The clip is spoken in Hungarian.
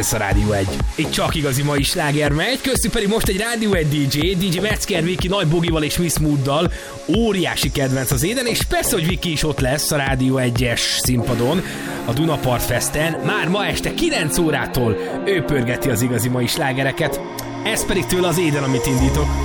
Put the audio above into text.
Ez a Rádió 1. Itt csak igazi mai sláger megy, köztük pedig most egy Rádió 1 DJ Metzger Viki Nagy Bogival és Miss Mooddal. Óriási kedvenc az éden, és persze, hogy Viki is ott lesz a Rádió 1-es színpadon, a Dunapart Festen. Már ma este 9 órától ő pörgeti az igazi mai slágereket. Ez pedig tőle az éden, amit indítok.